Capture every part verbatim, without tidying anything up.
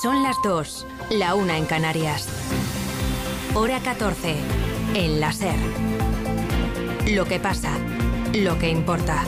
Son las dos, la una en Canarias. Hora catorce, en la SER. Lo que pasa, lo que importa.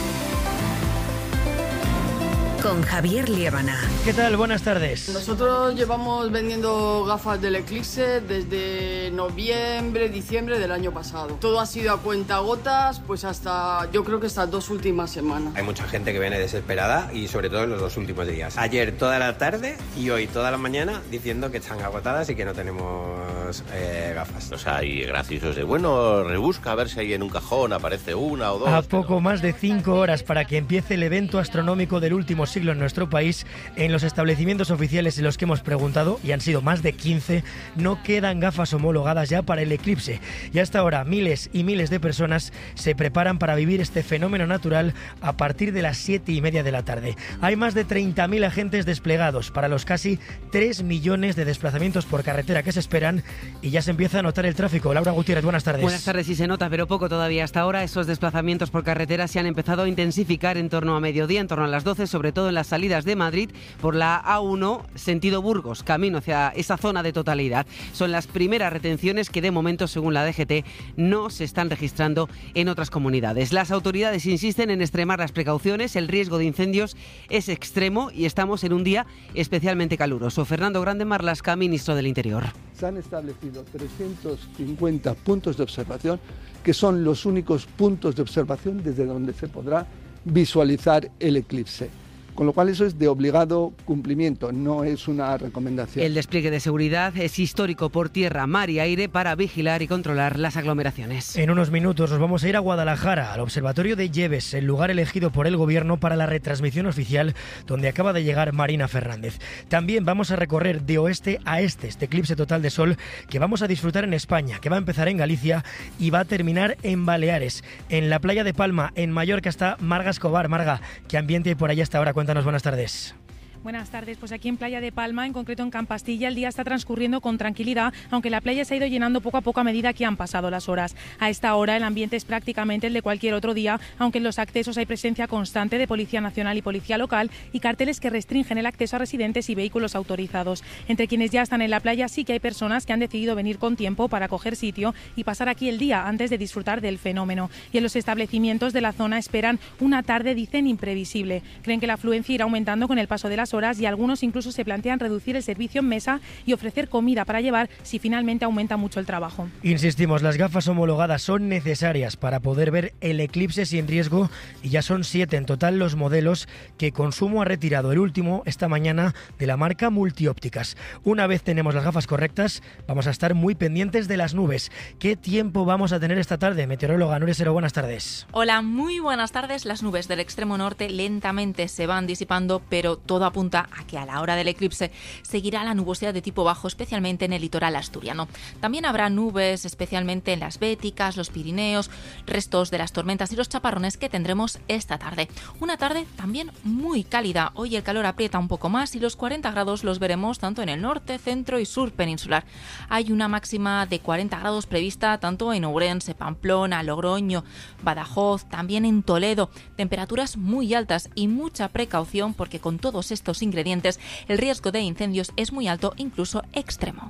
Con Javier Liébana. ¿Qué tal? Buenas tardes. Nosotros llevamos vendiendo gafas del Eclipse desde noviembre, diciembre del año pasado. Todo ha sido a cuentagotas, pues hasta, yo creo que estas dos últimas semanas. Hay mucha gente que viene desesperada y sobre todo en los dos últimos días. Ayer toda la tarde y hoy toda la mañana diciendo que están agotadas y que no tenemos eh, gafas. O sea, hay graciosos de, bueno, rebusca a ver si hay en un cajón aparece una o dos. A poco más de cinco horas para que empiece el evento astronómico del último siglo en nuestro país, en los establecimientos oficiales en los que hemos preguntado, y han sido más de quince, no quedan gafas homologadas ya para el eclipse. Y hasta ahora miles y miles de personas se preparan para vivir este fenómeno natural a partir de las siete y media de la tarde. Hay más de treinta mil agentes desplegados para los casi tres millones de desplazamientos por carretera que se esperan, y ya se empieza a notar el tráfico. Laura Gutiérrez, buenas tardes. Buenas tardes, sí se nota, pero poco todavía. Hasta ahora esos desplazamientos por carretera se han empezado a intensificar en torno a mediodía, en torno a las doce, sobre todo en las salidas de Madrid por la A uno, sentido Burgos, camino hacia esa zona de totalidad. Son las primeras retenciones que de momento, según la D G T, no se están registrando en otras comunidades. Las autoridades insisten en extremar las precauciones, el riesgo de incendios es extremo y estamos en un día especialmente caluroso. Fernando Grande Marlaska, ministro del Interior. Se han establecido trescientos cincuenta puntos de observación, que son los únicos puntos de observación desde donde se podrá visualizar el eclipse. Con lo cual eso es de obligado cumplimiento, no es una recomendación. El despliegue de seguridad es histórico por tierra, mar y aire para vigilar y controlar las aglomeraciones. En unos minutos nos vamos a ir a Guadalajara, al Observatorio de Lleves, el lugar elegido por el Gobierno para la retransmisión oficial, donde acaba de llegar Marina Fernández. También vamos a recorrer de oeste a este, este eclipse total de sol que vamos a disfrutar en España, que va a empezar en Galicia y va a terminar en Baleares. En la playa de Palma, en Mallorca, está Marga Escobar. Marga, ¿qué ambiente hay por allá hasta ahora? Cuéntanos, buenas tardes. Buenas tardes, pues aquí en Playa de Palma, en concreto en Campastilla, el día está transcurriendo con tranquilidad, aunque la playa se ha ido llenando poco a poco a medida que han pasado las horas. A esta hora el ambiente es prácticamente el de cualquier otro día, aunque en los accesos hay presencia constante de Policía Nacional y Policía Local y carteles que restringen el acceso a residentes y vehículos autorizados. Entre quienes ya están en la playa sí que hay personas que han decidido venir con tiempo para coger sitio y pasar aquí el día antes de disfrutar del fenómeno. Y en los establecimientos de la zona esperan una tarde, dicen, imprevisible. Creen que la afluencia irá aumentando con el paso de las horas y algunos incluso se plantean reducir el servicio en mesa y ofrecer comida para llevar si finalmente aumenta mucho el trabajo. Insistimos, las gafas homologadas son necesarias para poder ver el eclipse sin riesgo y ya son siete en total los modelos que Consumo ha retirado, el último esta mañana de la marca Multiópticas. Una vez tenemos las gafas correctas, vamos a estar muy pendientes de las nubes. ¿Qué tiempo vamos a tener esta tarde? Meteoróloga Nuria Sero, buenas tardes. Hola, muy buenas tardes. Las nubes del extremo norte lentamente se van disipando, pero todo apunta a que a la hora del eclipse seguirá la nubosidad de tipo bajo, especialmente en el litoral asturiano. También habrá nubes, especialmente en las Béticas, los Pirineos, restos de las tormentas y los chaparrones que tendremos esta tarde. Una tarde también muy cálida. Hoy el calor aprieta un poco más y los cuarenta grados los veremos tanto en el norte, centro y sur peninsular. Hay una máxima de cuarenta grados prevista tanto en Ourense, Pamplona, Logroño, Badajoz, también en Toledo. Temperaturas muy altas y mucha precaución porque con todos estos ingredientes el riesgo de incendios es muy alto, incluso extremo.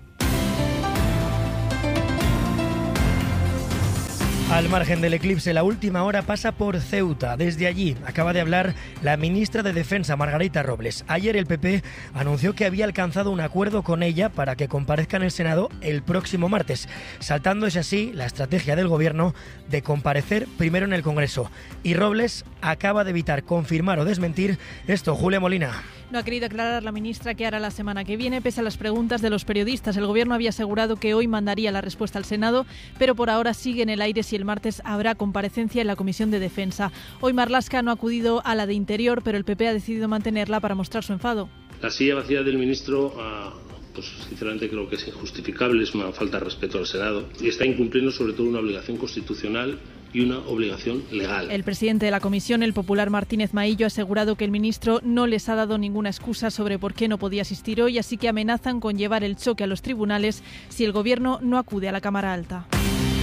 Al margen del eclipse, la última hora pasa por Ceuta. Desde allí acaba de hablar la ministra de Defensa, Margarita Robles. Ayer el P P anunció que había alcanzado un acuerdo con ella para que comparezca en el Senado el próximo martes, saltándose así la estrategia del Gobierno de comparecer primero en el Congreso. Y Robles acaba de evitar confirmar o desmentir esto. Julia Molina. No ha querido aclarar la ministra qué hará la semana que viene, pese a las preguntas de los periodistas. El Gobierno había asegurado que hoy mandaría la respuesta al Senado, pero por ahora sigue en el aire si el martes habrá comparecencia en la Comisión de Defensa. Hoy Marlaska no ha acudido a la de Interior, pero el P P ha decidido mantenerla para mostrar su enfado. La silla vacía del ministro, pues sinceramente creo que es injustificable, es una falta de respeto al Senado y está incumpliendo sobre todo una obligación constitucional y una obligación legal. El presidente de la comisión, el popular Martínez Maillo, ha asegurado que el ministro no les ha dado ninguna excusa sobre por qué no podía asistir hoy, así que amenazan con llevar el choque a los tribunales si el Gobierno no acude a la Cámara Alta.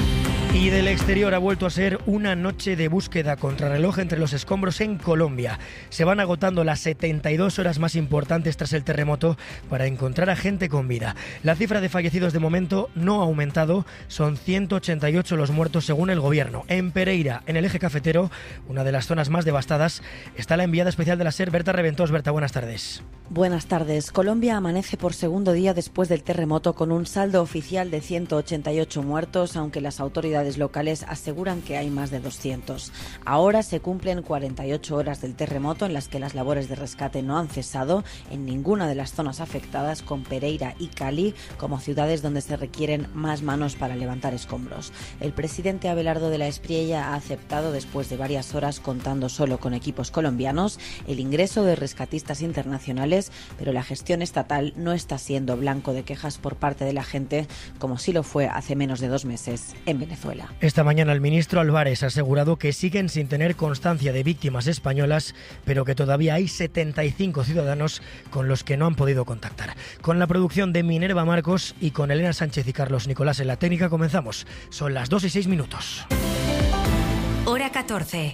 Y del exterior ha vuelto a ser una noche de búsqueda contrarreloj entre los escombros en Colombia. Se van agotando las setenta y dos horas más importantes tras el terremoto para encontrar a gente con vida. La cifra de fallecidos de momento no ha aumentado, son ciento ochenta y ocho los muertos según el gobierno. En Pereira, en el eje cafetero, una de las zonas más devastadas, está la enviada especial de la SER, Berta Reventós. Berta, buenas tardes. Buenas tardes. Colombia amanece por segundo día después del terremoto con un saldo oficial de ciento ochenta y ocho muertos, aunque las autoridades locales aseguran que hay más de doscientos. Ahora se cumplen cuarenta y ocho horas del terremoto en las que las labores de rescate no han cesado en ninguna de las zonas afectadas, con Pereira y Cali como ciudades donde se requieren más manos para levantar escombros. El presidente Abelardo de la Espriella ha aceptado, después de varias horas contando solo con equipos colombianos, el ingreso de rescatistas internacionales, pero la gestión estatal no está siendo blanco de quejas por parte de la gente, como sí lo fue hace menos de dos meses en Venezuela. Esta mañana el ministro Álvarez ha asegurado que siguen sin tener constancia de víctimas españolas, pero que todavía hay setenta y cinco ciudadanos con los que no han podido contactar. Con la producción de Minerva Marcos y con Elena Sánchez y Carlos Nicolás en la técnica comenzamos. Son las dos y seis minutos. Hora catorce.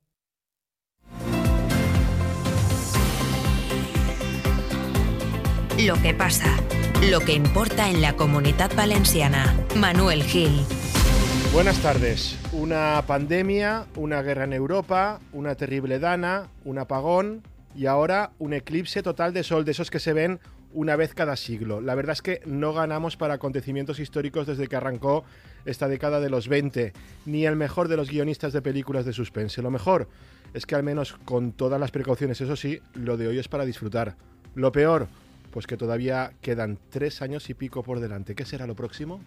Lo que pasa, lo que importa en la Comunitat Valenciana. Manuel Gil. Buenas tardes. Una pandemia, una guerra en Europa, una terrible dana, un apagón y ahora un eclipse total de sol, de esos que se ven una vez cada siglo. La verdad es que no ganamos para acontecimientos históricos desde que arrancó esta década de los veinte, ni el mejor de los guionistas de películas de suspense. Lo mejor es que, al menos con todas las precauciones, eso sí, lo de hoy es para disfrutar. Lo peor, pues que todavía quedan tres años y pico por delante. ¿Qué será lo próximo?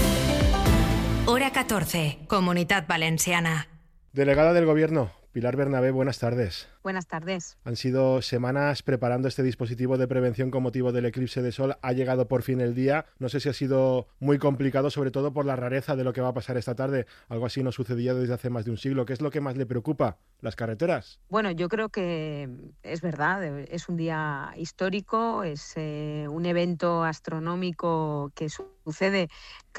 Hora catorce, Comunitat Valenciana. Delegada del Gobierno, Pilar Bernabé, buenas tardes. Buenas tardes. Han sido semanas preparando este dispositivo de prevención con motivo del eclipse de sol. Ha llegado por fin el día. No sé si ha sido muy complicado, sobre todo por la rareza de lo que va a pasar esta tarde. Algo así no sucedía desde hace más de un siglo. ¿Qué es lo que más le preocupa? ¿Las carreteras? Bueno, yo creo que es verdad. Es un día histórico, es eh, un evento astronómico que sucede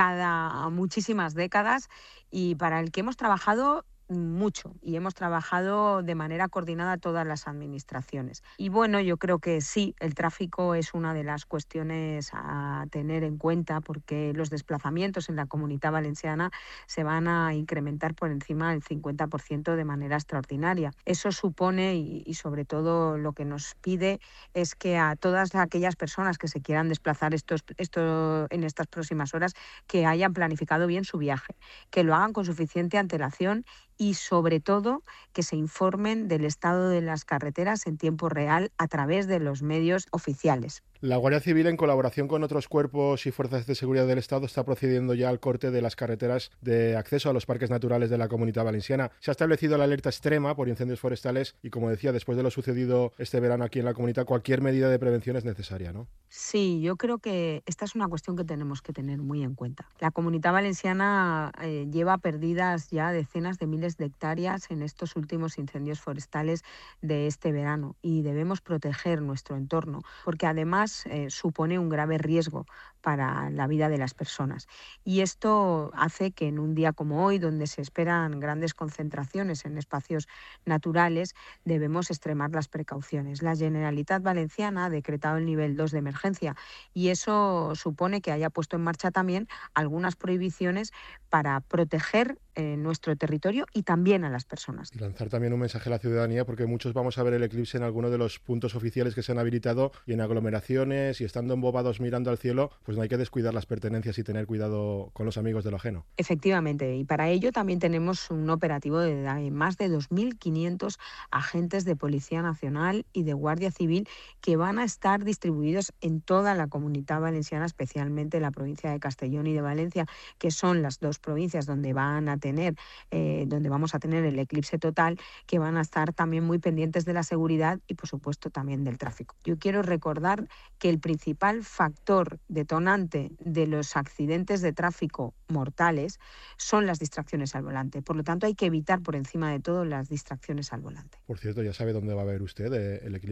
cada muchísimas décadas y para el que hemos trabajado mucho y hemos trabajado de manera coordinada todas las administraciones. Y bueno, yo creo que sí, el tráfico es una de las cuestiones a tener en cuenta porque los desplazamientos en la Comunidad Valenciana se van a incrementar por encima del cincuenta por ciento de manera extraordinaria. Eso supone y, y sobre todo lo que nos pide es que a todas aquellas personas que se quieran desplazar estos, esto, en estas próximas horas, que hayan planificado bien su viaje, que lo hagan con suficiente antelación y sobre todo que se informen del estado de las carreteras en tiempo real a través de los medios oficiales. La Guardia Civil, en colaboración con otros cuerpos y fuerzas de seguridad del Estado, está procediendo ya al corte de las carreteras de acceso a los parques naturales de la Comunidad Valenciana. Se ha establecido la alerta extrema por incendios forestales y, como decía, después de lo sucedido este verano aquí en la Comunidad, cualquier medida de prevención es necesaria, ¿no? Sí, yo creo que esta es una cuestión que tenemos que tener muy en cuenta. La Comunidad Valenciana eh, lleva perdidas ya decenas de miles de hectáreas en estos últimos incendios forestales de este verano y debemos proteger nuestro entorno porque además Eh, supone un grave riesgo para la vida de las personas. Y esto hace que en un día como hoy, donde se esperan grandes concentraciones en espacios naturales, debemos extremar las precauciones. La Generalitat Valenciana ha decretado el nivel dos de emergencia y eso supone que haya puesto en marcha también algunas prohibiciones para proteger eh, nuestro territorio y también a las personas. Y lanzar también un mensaje a la ciudadanía, porque muchos vamos a ver el eclipse en alguno de los puntos oficiales que se han habilitado y en aglomeraciones y estando embobados mirando al cielo, pues no hay que descuidar las pertenencias y tener cuidado con los amigos de lo ajeno. Efectivamente, y para ello también tenemos un operativo de más de dos mil quinientos agentes de Policía Nacional y de Guardia Civil que van a estar distribuidos en toda la Comunidad Valenciana, especialmente en la provincia de Castellón y de Valencia, que son las dos provincias donde van a tener, eh, donde vamos a tener el eclipse total, que van a estar también muy pendientes de la seguridad y, por supuesto, también del tráfico. Yo quiero recordar que el principal factor detonante de los accidentes de tráfico mortales son las distracciones al volante. Por lo tanto, hay que evitar por encima de todo las distracciones al volante. Por cierto, ¿ya sabe dónde va a ver usted el eclipse?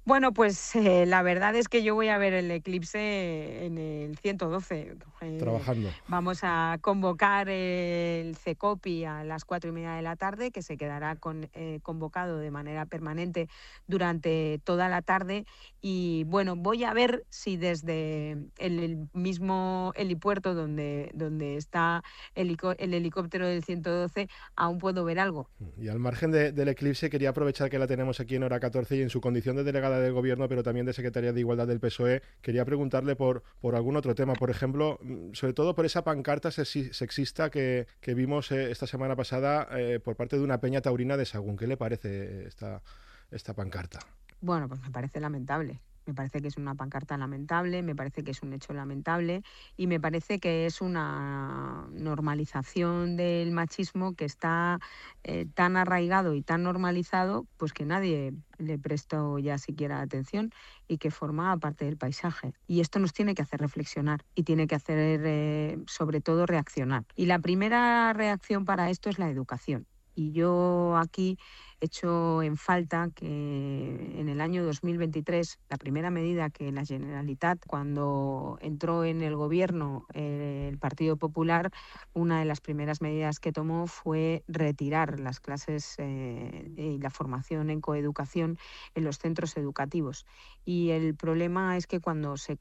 Bueno, pues eh, la verdad es que yo voy a ver el eclipse en el ciento doce. Eh, Trabajando. Vamos a convocar el CECOPI a las cuatro y media de la tarde, que se quedará con, eh, convocado de manera permanente durante toda la tarde. Y bueno, voy a ver si desde el, el mismo helipuerto donde, donde está el, el helicóptero del ciento doce aún puedo ver algo. Y al margen de, del eclipse, quería aprovechar que la tenemos aquí en Hora catorce y en su condición de delegada del Gobierno, pero también de Secretaria de Igualdad del P S O E, quería preguntarle por, por algún otro tema. Por ejemplo, sobre todo por esa pancarta sexista que, que vimos eh, esta semana pasada eh, por parte de una peña taurina de Sahagún. ¿Qué le parece esta, esta pancarta? Bueno, pues me parece lamentable. Me parece que es una pancarta lamentable, me parece que es un hecho lamentable y me parece que es una normalización del machismo que está eh, tan arraigado y tan normalizado, pues que nadie le prestó ya siquiera atención y que forma parte del paisaje. Y esto nos tiene que hacer reflexionar y tiene que hacer, eh, sobre todo, reaccionar. Y la primera reacción para esto es la educación. Y yo aquí echo en falta que en el año dos mil veintitrés la primera medida que la Generalitat, cuando entró en el gobierno eh, el Partido Popular, una de las primeras medidas que tomó fue retirar las clases eh, y la formación en coeducación en los centros educativos. Y el problema es que cuando se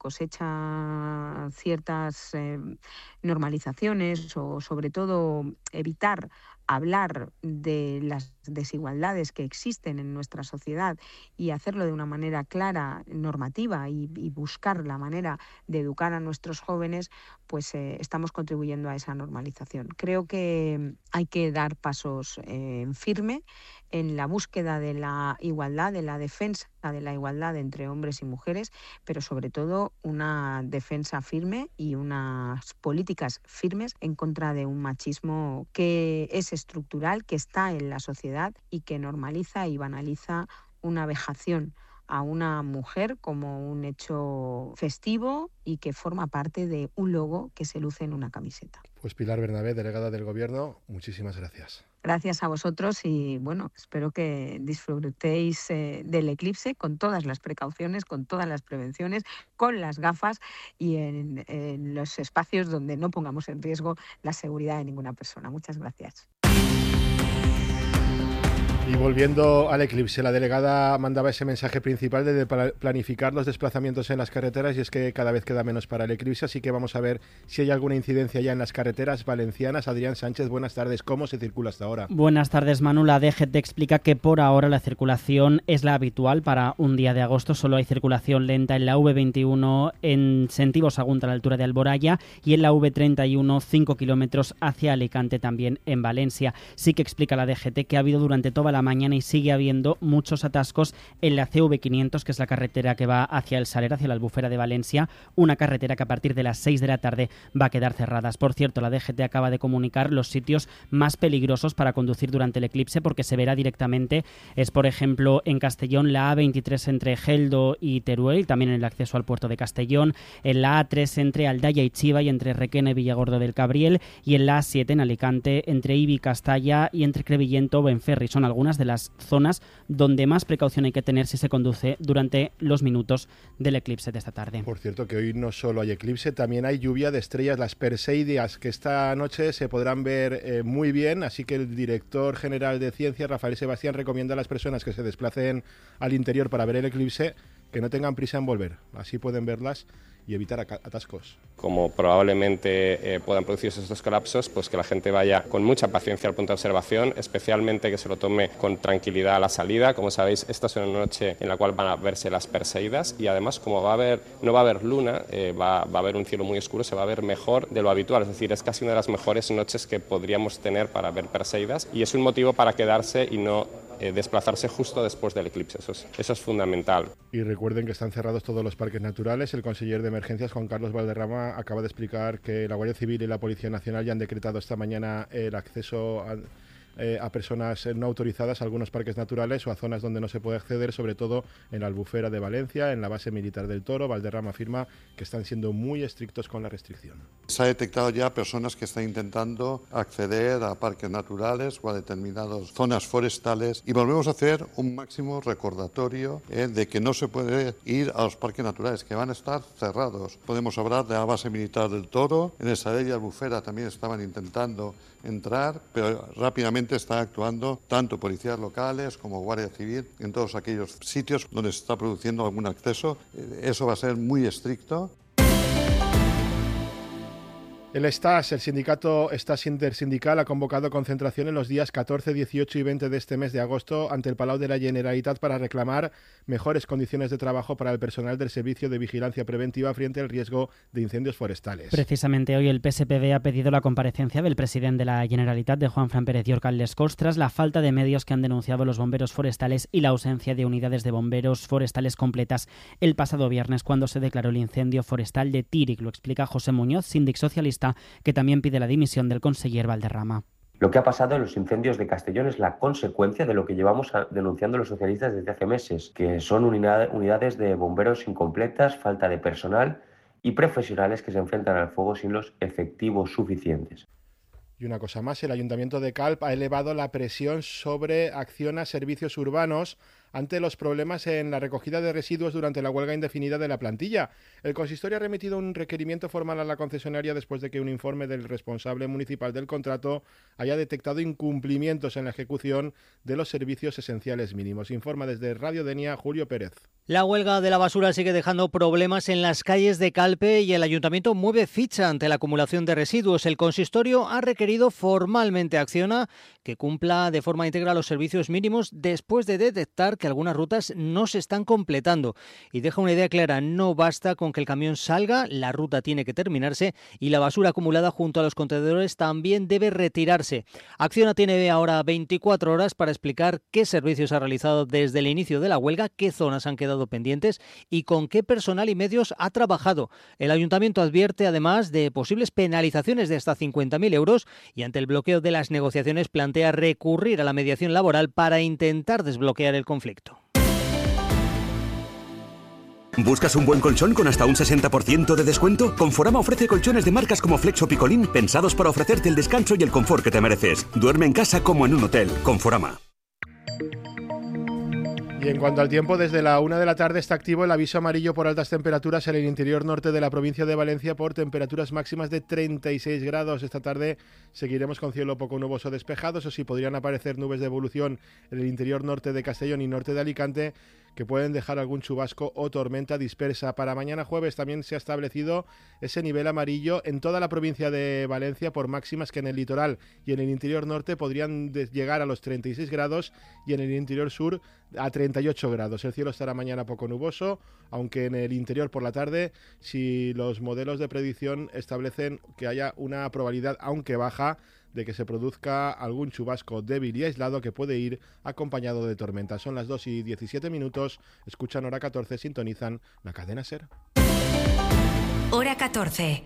cosechan ciertas eh, normalizaciones o sobre todo evitar hablar de las desigualdades que existen en nuestra sociedad y hacerlo de una manera clara, normativa y, y buscar la manera de educar a nuestros jóvenes, pues eh, estamos contribuyendo a esa normalización. Creo que hay que dar pasos eh, en firme en la búsqueda de la igualdad, de la defensa de la igualdad entre hombres y mujeres, pero sobre todo una defensa firme y unas políticas firmes en contra de un machismo que es estructural, que está en la sociedad y que normaliza y banaliza una vejación a una mujer como un hecho festivo y que forma parte de un logo que se luce en una camiseta. Pues Pilar Bernabé, delegada del Gobierno, muchísimas gracias. Gracias a vosotros y bueno, espero que disfrutéis eh, del eclipse con todas las precauciones, con todas las prevenciones, con las gafas y en, en los espacios donde no pongamos en riesgo la seguridad de ninguna persona. Muchas gracias. Y volviendo al eclipse, la delegada mandaba ese mensaje principal de planificar los desplazamientos en las carreteras y es que cada vez queda menos para el eclipse, así que vamos a ver si hay alguna incidencia ya en las carreteras valencianas. Adrián Sánchez, buenas tardes. ¿Cómo se circula hasta ahora? Buenas tardes, Manu. La D G T explica que por ahora la circulación es la habitual para un día de agosto. Solo hay circulación lenta en la V veintiuno en sentido Sagunto a la altura de Alboraya y en la V treinta y uno cinco kilómetros hacia Alicante, también en Valencia. Sí que explica la D G T que ha habido durante toda la mañana y sigue habiendo muchos atascos en la C V quinientos, que es la carretera que va hacia el Saler, hacia la Albufera de Valencia, una carretera que a partir de las seis de la tarde va a quedar cerrada. Por cierto, la D G T acaba de comunicar los sitios más peligrosos para conducir durante el eclipse porque se verá directamente. Es, por ejemplo, en Castellón la A veintitrés entre Geldo y Teruel, también en el acceso al puerto de Castellón, en la A tres entre Aldaya y Chiva y entre Requena y Villargordo del Cabriel, y en la A siete en Alicante entre Ibi y Castalla y entre Crevillento o Benferri. Son algunas de las zonas donde más precaución hay que tener si se conduce durante los minutos del eclipse de esta tarde. Por cierto, que hoy no solo hay eclipse, también hay lluvia de estrellas, las Perseidas, que esta noche se podrán ver eh, muy bien, así que el director general de Ciencias, Rafael Sebastián, recomienda a las personas que se desplacen al interior para ver el eclipse que no tengan prisa en volver, así pueden verlas y evitar atascos. Como probablemente eh, puedan producirse estos colapsos, pues que la gente vaya con mucha paciencia al punto de observación, especialmente que se lo tome con tranquilidad a la salida. Como sabéis, esta es una noche en la cual van a verse las Perseidas y además, como va a haber, no va a haber luna, eh, va, va a haber un cielo muy oscuro, se va a ver mejor de lo habitual, es decir, es casi una de las mejores noches que podríamos tener para ver Perseidas y es un motivo para quedarse y no Eh, desplazarse justo después del eclipse. Eso es, eso es fundamental. Y recuerden que están cerrados todos los parques naturales. El conseller de Emergencias, Juan Carlos Valderrama, acaba de explicar que la Guardia Civil y la Policía Nacional ya han decretado esta mañana el acceso a, eh, a personas no autorizadas a algunos parques naturales o a zonas donde no se puede acceder, sobre todo en la Albufera de Valencia, en la base militar del Toro. Valderrama afirma que están siendo muy estrictos con la restricción. Se ha detectado ya personas que están intentando acceder a parques naturales o a determinadas zonas forestales y volvemos a hacer un máximo recordatorio eh, de que no se puede ir a los parques naturales, que van a estar cerrados. Podemos hablar de la base militar del Toro, en el Sarell y Albufera también estaban intentando entrar, pero rápidamente están actuando tanto policías locales como Guardia Civil en todos aquellos sitios donde se está produciendo algún acceso. Eso va a ser muy estricto. El S T A S, el sindicato S T A S intersindical, ha convocado concentración en los días catorce, dieciocho y veinte de este mes de agosto ante el Palau de la Generalitat para reclamar mejores condiciones de trabajo para el personal del Servicio de Vigilancia Preventiva frente al riesgo de incendios forestales. Precisamente hoy el P S P V ha pedido la comparecencia del presidente de la Generalitat, de Juanfran Pérez Llorcat-Lescos, tras la falta de medios que han denunciado los bomberos forestales y la ausencia de unidades de bomberos forestales completas el pasado viernes cuando se declaró el incendio forestal de Tírig. Lo explica José Muñoz, síndic socialista, que también pide la dimisión del conseller Valderrama. Lo que ha pasado en los incendios de Castellón es la consecuencia de lo que llevamos denunciando los socialistas desde hace meses, que son unidades de bomberos incompletas, falta de personal y profesionales que se enfrentan al fuego sin los efectivos suficientes. Y una cosa más, el Ayuntamiento de Calp ha elevado la presión sobre Acciona Servicios Urbanos ante los problemas en la recogida de residuos durante la huelga indefinida de la plantilla. El consistorio ha remitido un requerimiento formal a la concesionaria después de que un informe del responsable municipal del contrato haya detectado incumplimientos en la ejecución de los servicios esenciales mínimos. Informa desde Radio Denia Julio Pérez. La huelga de la basura sigue dejando problemas en las calles de Calpe y el ayuntamiento mueve ficha ante la acumulación de residuos. El consistorio ha requerido formalmente a Acciona que cumpla de forma íntegra los servicios mínimos después de detectar que algunas rutas no se están completando. Y deja una idea clara, no basta con que el camión salga, la ruta tiene que terminarse y la basura acumulada junto a los contenedores también debe retirarse. Acciona tiene ahora veinticuatro horas para explicar qué servicios ha realizado desde el inicio de la huelga, qué zonas han quedado pendientes y con qué personal y medios ha trabajado. El ayuntamiento advierte además de posibles penalizaciones de hasta cincuenta mil euros y ante el bloqueo de las negociaciones plantea recurrir a la mediación laboral para intentar desbloquear el conflicto. ¿Buscas un buen colchón con hasta un sesenta por ciento de descuento? Conforama ofrece colchones de marcas como Flex o Picolín pensados para ofrecerte el descanso y el confort que te mereces. Duerme en casa como en un hotel. Conforama. Y en cuanto al tiempo, desde la una de la tarde está activo el aviso amarillo por altas temperaturas en el interior norte de la provincia de Valencia por temperaturas máximas de treinta y seis grados. Esta tarde seguiremos con cielo poco nuboso despejado, eso sí, podrían aparecer nubes de evolución en el interior norte de Castellón y norte de Alicante, que pueden dejar algún chubasco o tormenta dispersa. Para mañana jueves también se ha establecido ese nivel amarillo en toda la provincia de Valencia por máximas que en el litoral y en el interior norte podrían llegar a los treinta y seis grados y en el interior sur a treinta y ocho grados. El cielo estará mañana poco nuboso, aunque en el interior por la tarde, si los modelos de predicción establecen que haya una probabilidad, aunque baja, de que se produzca algún chubasco débil y aislado que puede ir acompañado de tormenta. Son las dos y diecisiete minutos, escuchan Hora catorce, sintonizan la cadena SER. Hora catorce.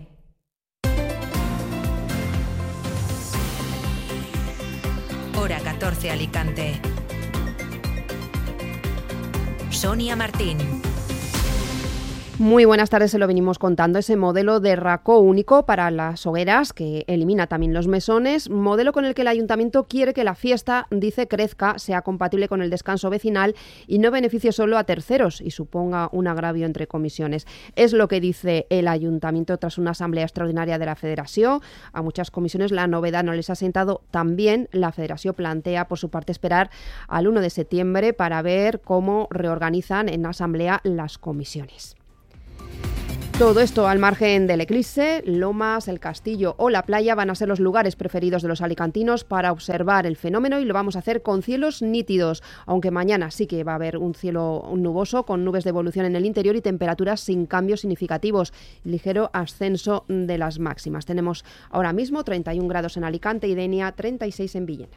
Hora catorce Alicante. Sonia Martín. Muy buenas tardes, se lo venimos contando, ese modelo de racó único para las hogueras que elimina también los mesones, modelo con el que el ayuntamiento quiere que la fiesta, dice, crezca, sea compatible con el descanso vecinal y no beneficie solo a terceros y suponga un agravio entre comisiones. Es lo que dice el ayuntamiento tras una asamblea extraordinaria de la Federación. A muchas comisiones la novedad no les ha sentado tan bien. La Federación plantea por su parte esperar al uno de septiembre para ver cómo reorganizan en asamblea las comisiones. Todo esto al margen del eclipse, Lomas, el Castillo o la playa van a ser los lugares preferidos de los alicantinos para observar el fenómeno y lo vamos a hacer con cielos nítidos, aunque mañana sí que va a haber un cielo nuboso con nubes de evolución en el interior y temperaturas sin cambios significativos, ligero ascenso de las máximas. Tenemos ahora mismo treinta y un grados en Alicante y Denia, treinta y seis en Villena.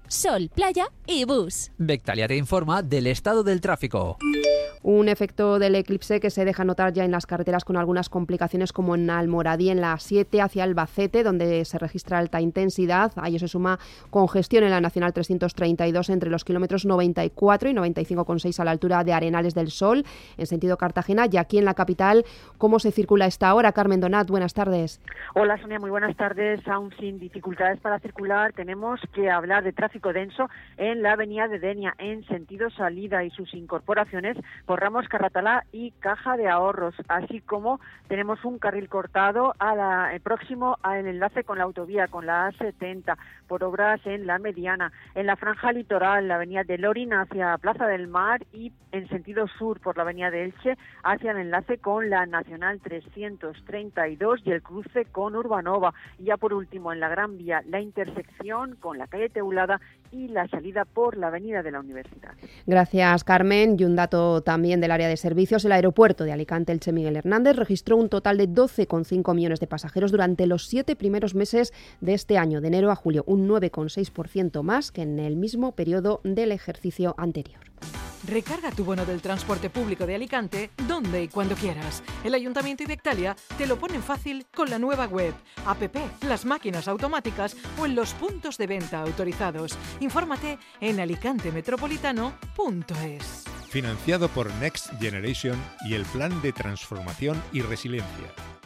sol, playa y bus. Bectalia te informa del estado del tráfico. Un efecto del eclipse que se deja notar ya en las carreteras con algunas complicaciones como en Almoradí, en la siete hacia Albacete, donde se registra alta intensidad. A ello se suma congestión en la Nacional trescientos treinta y dos entre los kilómetros noventa y cuatro y noventa y cinco coma seis a la altura de Arenales del Sol, en sentido Cartagena. Y aquí en la capital, ¿cómo se circula esta hora? Carmen Donat, buenas tardes. Hola Sonia, muy buenas tardes. Aún sin dificultades para circular, tenemos que hablar de tráfico denso en la avenida de Denia, en sentido salida, y sus incorporaciones por Ramos Carratalá y Caja de Ahorros, así como tenemos un carril cortado a la, eh, próximo al enlace con la autovía, con la A setenta, por obras en la mediana, en la franja litoral, la avenida de Lorin hacia Plaza del Mar y en sentido sur por la avenida de Elche hacia el enlace con la Nacional trescientos treinta y dos y el cruce con Urbanova. Y ya por último en la Gran Vía, la intersección con la calle Teulada y la salida por la avenida de la Universidad. Gracias, Carmen. Y un dato también del área de servicios: el aeropuerto de Alicante Elche Miguel Hernández registró un total de doce coma cinco millones de pasajeros durante los siete primeros meses de este año, de enero a julio, un nueve coma seis por ciento más que en el mismo periodo del ejercicio anterior. Recarga tu bono del transporte público de Alicante donde y cuando quieras. El Ayuntamiento y Bectalia te lo ponen fácil con la nueva web, app, las máquinas automáticas o en los puntos de venta autorizados. Infórmate en alicante metropolitano punto es. Financiado por Next Generation y el Plan de Transformación y Resiliencia.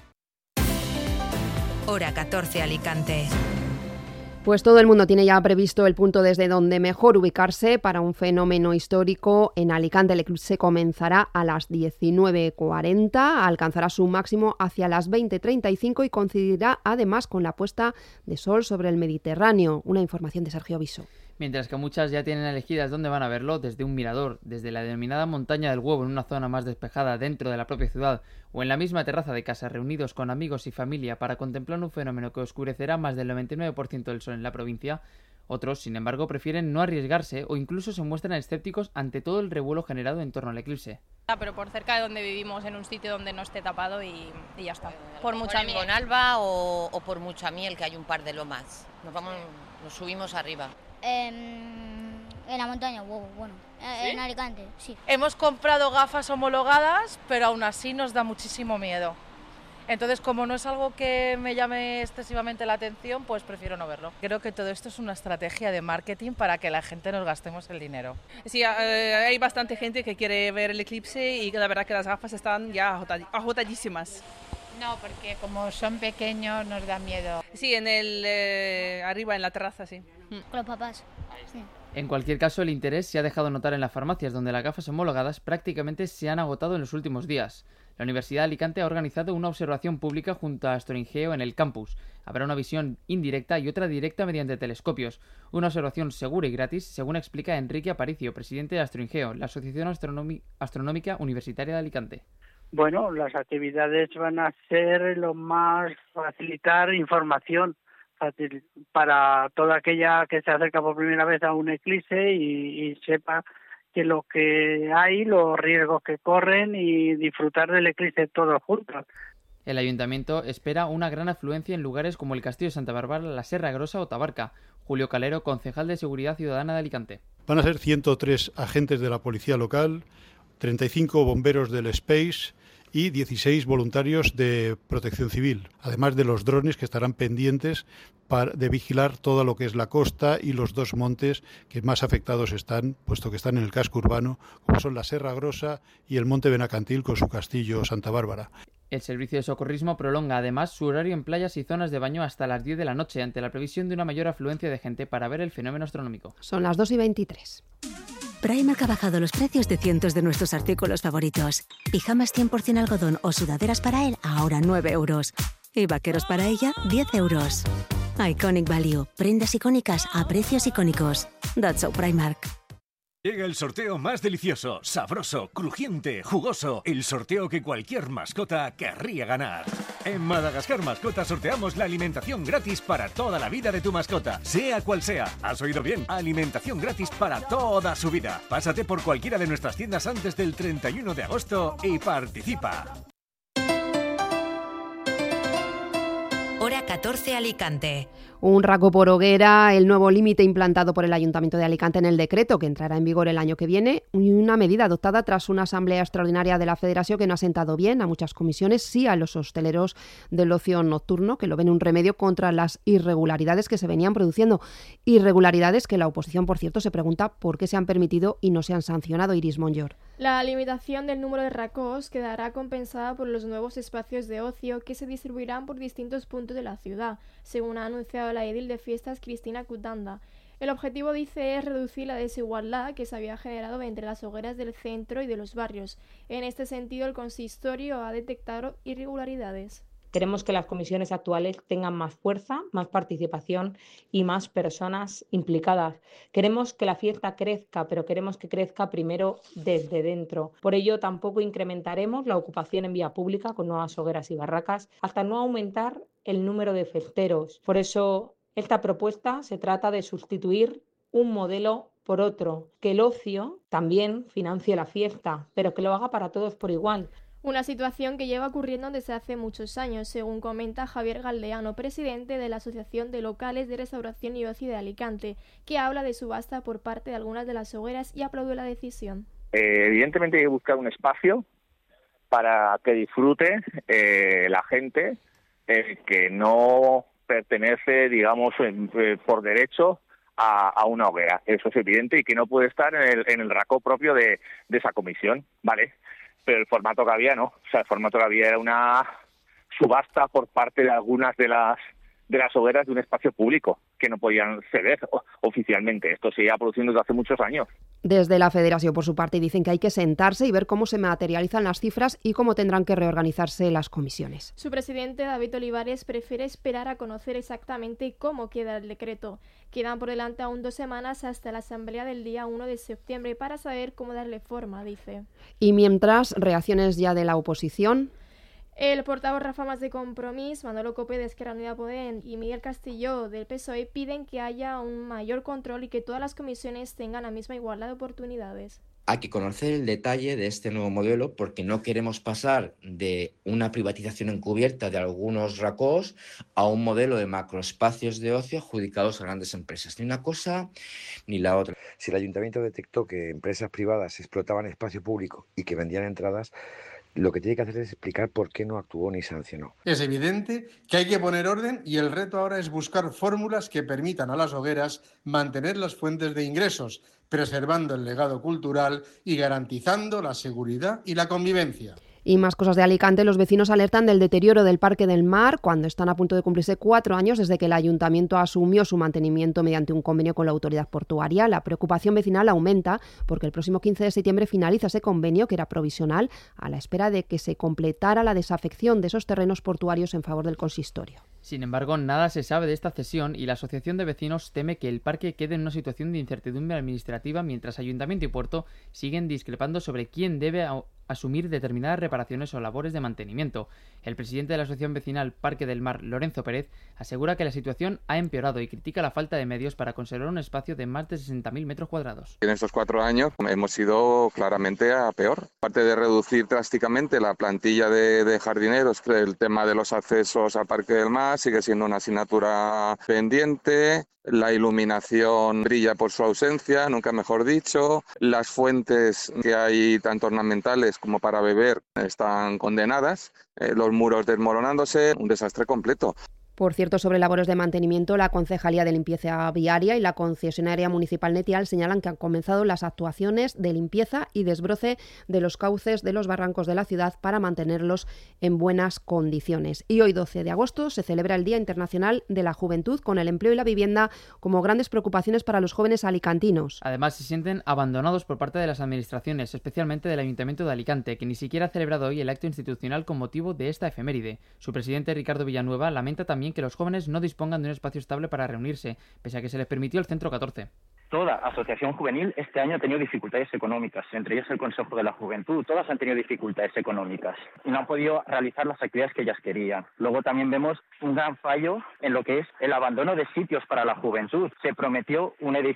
Hora catorce, Alicante. Pues todo el mundo tiene ya previsto el punto desde donde mejor ubicarse para un fenómeno histórico. En Alicante el eclipse comenzará a las diecinueve cuarenta, alcanzará su máximo hacia las veinte treinta y cinco y coincidirá además con la puesta de sol sobre el Mediterráneo. Una información de Sergio Viso. Mientras que muchas ya tienen elegidas dónde van a verlo, desde un mirador, desde la denominada Montaña del Huevo en una zona más despejada dentro de la propia ciudad, o en la misma terraza de casa, reunidos con amigos y familia para contemplar un fenómeno que oscurecerá más del noventa y nueve por ciento del sol en la provincia. Otros, sin embargo, prefieren no arriesgarse o incluso se muestran escépticos ante todo el revuelo generado en torno al eclipse. Pero por cerca de donde vivimos, en un sitio donde no esté tapado y, y ya está. Por mucha miel. Con Alba o, o por mucha miel, que hay un par de lomas. Nos vamos, nos subimos arriba. En, en la montaña, wow, bueno, ¿Sí? En Alicante, sí. Hemos comprado gafas homologadas, pero aún así nos da muchísimo miedo. Entonces, como no es algo que me llame excesivamente la atención, pues prefiero no verlo. Creo que todo esto es una estrategia de marketing para que la gente nos gastemos el dinero. Sí, eh, hay bastante gente que quiere ver el eclipse y la verdad que las gafas están ya agotadísimas. No, porque como son pequeños nos da miedo. Sí, en el eh, arriba en la terraza, sí. Con los papás. Sí. En cualquier caso, el interés se ha dejado notar en las farmacias, donde las gafas homologadas prácticamente se han agotado en los últimos días. La Universidad de Alicante ha organizado una observación pública junto a Astringeo en el campus. Habrá una visión indirecta y otra directa mediante telescopios. Una observación segura y gratis, según explica Enrique Aparicio, presidente de Astringeo, la Asociación Astronómi- Astronómica Universitaria de Alicante. Bueno, las actividades van a ser lo más facilitar información fácil para toda aquella que se acerca por primera vez a un eclipse y, y sepa que lo que hay, los riesgos que corren y disfrutar del eclipse todos juntos. El ayuntamiento espera una gran afluencia en lugares como el Castillo de Santa Bárbara, la Serra Grosa o Tabarca. Julio Calero, concejal de Seguridad Ciudadana de Alicante. Van a ser ciento tres agentes de la policía local, treinta y cinco bomberos del Space y dieciséis voluntarios de protección civil, además de los drones que estarán pendientes para, de vigilar todo lo que es la costa y los dos montes que más afectados están, puesto que están en el casco urbano, como son la Serra Grosa y el Monte Benacantil con su castillo Santa Bárbara. El servicio de socorrismo prolonga además su horario en playas y zonas de baño hasta las diez de la noche, ante la previsión de una mayor afluencia de gente para ver el fenómeno astronómico. Son las dos y veintitrés. Primark ha bajado los precios de cientos de nuestros artículos favoritos. Pijamas cien por ciento algodón o sudaderas para él, ahora nueve euros. Y vaqueros para ella, diez euros. Iconic Value. Prendas icónicas a precios icónicos. That's so Primark. Llega el sorteo más delicioso, sabroso, crujiente, jugoso. El sorteo que cualquier mascota querría ganar. En Madagascar Mascota sorteamos la alimentación gratis para toda la vida de tu mascota, sea cual sea. ¿Has oído bien? Alimentación gratis para toda su vida. Pásate por cualquiera de nuestras tiendas antes del treinta y uno de agosto y participa. Hora catorce Alicante. Un raco por hoguera, el nuevo límite implantado por el Ayuntamiento de Alicante en el decreto que entrará en vigor el año que viene y una medida adoptada tras una asamblea extraordinaria de la Federación que no ha sentado bien a muchas comisiones, sí a los hosteleros del ocio nocturno, que lo ven un remedio contra las irregularidades que se venían produciendo. Irregularidades que la oposición, por cierto, se pregunta por qué se han permitido y no se han sancionado. Iris Monllor. La limitación del número de racos quedará compensada por los nuevos espacios de ocio que se distribuirán por distintos puntos de la ciudad, según ha anunciado la edil de fiestas Cristina Cutanda. El objetivo, dice, es reducir la desigualdad que se había generado entre las hogueras del centro y de los barrios. En este sentido, el consistorio ha detectado irregularidades. Queremos que las comisiones actuales tengan más fuerza, más participación y más personas implicadas. Queremos que la fiesta crezca, pero queremos que crezca primero desde dentro. Por ello, tampoco incrementaremos la ocupación en vía pública con nuevas hogueras y barracas hasta no aumentar el número de festeros. Por eso, esta propuesta se trata de sustituir un modelo por otro, que el ocio también financie la fiesta, pero que lo haga para todos por igual. Una situación que lleva ocurriendo desde hace muchos años, según comenta Javier Galdeano, presidente de la Asociación de Locales de Restauración y Ocio de Alicante, que habla de subasta por parte de algunas de las hogueras y aplaude la decisión. Eh, evidentemente hay que buscar un espacio para que disfrute eh, la gente eh, que no pertenece, digamos, en, eh, por derecho a, a una hoguera. Eso es evidente y que no puede estar en el, en el racó propio de, de esa comisión, ¿vale? Pero el formato que había no, o sea, el formato que había era una subasta por parte de algunas de las de las hogueras de un espacio público que no podían ceder oficialmente. Esto se lleva produciendo desde hace muchos años. Desde la Federación, por su parte, dicen que hay que sentarse y ver cómo se materializan las cifras y cómo tendrán que reorganizarse las comisiones. Su presidente, David Olivares, prefiere esperar a conocer exactamente cómo queda el decreto. Quedan por delante aún dos semanas hasta la asamblea del día uno de septiembre para saber cómo darle forma, dice. Y mientras, reacciones ya de la oposición. El portavoz Rafa Mas de Compromís, Manolo Cope de Esquerra Unida Podem y Miguel Castillo del P S O E piden que haya un mayor control y que todas las comisiones tengan la misma igualdad de oportunidades. Hay que conocer el detalle de este nuevo modelo porque no queremos pasar de una privatización encubierta de algunos racós a un modelo de macroespacios de ocio adjudicados a grandes empresas. Ni una cosa ni la otra. Si el ayuntamiento detectó que empresas privadas explotaban espacio público y que vendían entradas, lo que tiene que hacer es explicar por qué no actuó ni sancionó. Es evidente que hay que poner orden y el reto ahora es buscar fórmulas que permitan a las hogueras mantener las fuentes de ingresos, preservando el legado cultural y garantizando la seguridad y la convivencia. Y más cosas de Alicante, los vecinos alertan del deterioro del Parque del Mar cuando están a punto de cumplirse cuatro años desde que el ayuntamiento asumió su mantenimiento mediante un convenio con la autoridad portuaria. La preocupación vecinal aumenta porque el próximo quince de septiembre finaliza ese convenio que era provisional a la espera de que se completara la desafección de esos terrenos portuarios en favor del consistorio. Sin embargo, nada se sabe de esta cesión y la Asociación de Vecinos teme que el parque quede en una situación de incertidumbre administrativa mientras Ayuntamiento y Puerto siguen discrepando sobre quién debe a- asumir determinadas reparaciones o labores de mantenimiento. El presidente de la Asociación Vecinal Parque del Mar, Lorenzo Pérez, asegura que la situación ha empeorado y critica la falta de medios para conservar un espacio de más de sesenta mil metros cuadrados. En estos cuatro años hemos ido claramente a peor. Aparte de reducir drásticamente la plantilla de, de jardineros, el tema de los accesos al Parque del Mar sigue siendo una asignatura pendiente. La iluminación brilla por su ausencia, nunca mejor dicho. Las fuentes que hay, tanto ornamentales como para beber, están condenadas. Eh, los muros desmoronándose, un desastre completo. Por cierto, sobre labores de mantenimiento, la Concejalía de Limpieza Viaria y la concesionaria municipal Netial señalan que han comenzado las actuaciones de limpieza y desbroce de los cauces de los barrancos de la ciudad para mantenerlos en buenas condiciones. Y hoy, doce de agosto, se celebra el Día Internacional de la Juventud, con el empleo y la vivienda como grandes preocupaciones para los jóvenes alicantinos. Además, se sienten abandonados por parte de las administraciones, especialmente del Ayuntamiento de Alicante, que ni siquiera ha celebrado hoy el acto institucional con motivo de esta efeméride. Su presidente, Ricardo Villanueva, lamenta también que los jóvenes no dispongan de un espacio estable para reunirse, pese a que se les permitió el Centro catorce. Toda asociación juvenil este año ha tenido dificultades económicas, entre ellas el Consejo de la Juventud. Todas han tenido dificultades económicas y no han podido realizar las actividades que ellas querían. Luego también vemos un gran fallo en lo que es el abandono de sitios para la juventud. Se prometió un edificio